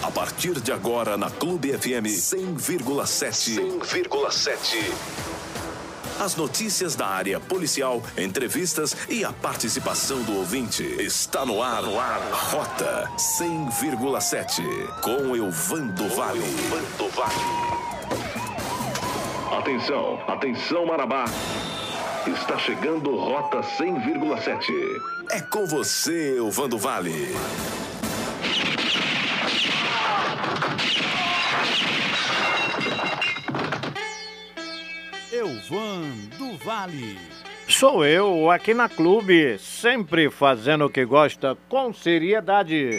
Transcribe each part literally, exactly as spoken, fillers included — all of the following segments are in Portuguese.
A partir de agora na Clube F M cem vírgula sete. cem vírgula sete. As notícias da área policial, entrevistas e a participação do ouvinte. Está no ar, no ar. Rota cem vírgula sete. Com Elvando Vale. Elvando Vale. Atenção, atenção Marabá. Está chegando Rota cem vírgula sete. É com você, Elvando Vale. Elvando Vale. Sou eu, aqui na Clube, sempre fazendo o que gosta com seriedade.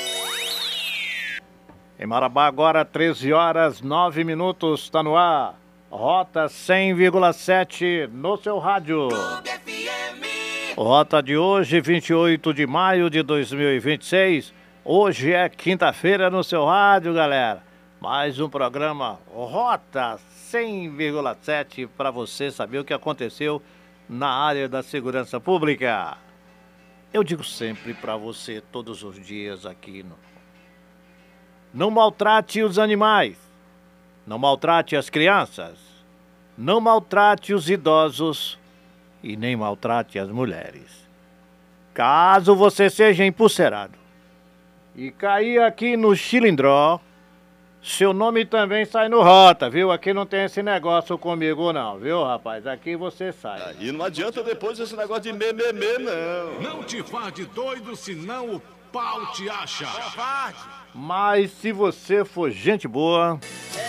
Em Marabá agora, treze horas, nove minutos, está no ar. Rota cem vírgula sete no seu rádio. Rota de hoje, vinte e oito de maio de dois mil e vinte e seis. Hoje é quinta-feira no seu rádio, galera. Mais um programa Rota cem vírgula sete para você saber o que aconteceu na área da segurança pública. Eu digo sempre para você, todos os dias aqui. No... Não maltrate os animais. Não maltrate as crianças. Não maltrate os idosos. E nem maltrate as mulheres. Caso você seja empulcerado e cair aqui no Chilindró, seu nome também sai no Rota, viu? Aqui não tem esse negócio comigo não, viu, rapaz? Aqui você sai. E não adianta depois esse negócio de mememê, não. Não te faz de doido, senão o pau te acha. Mas se você for gente boa...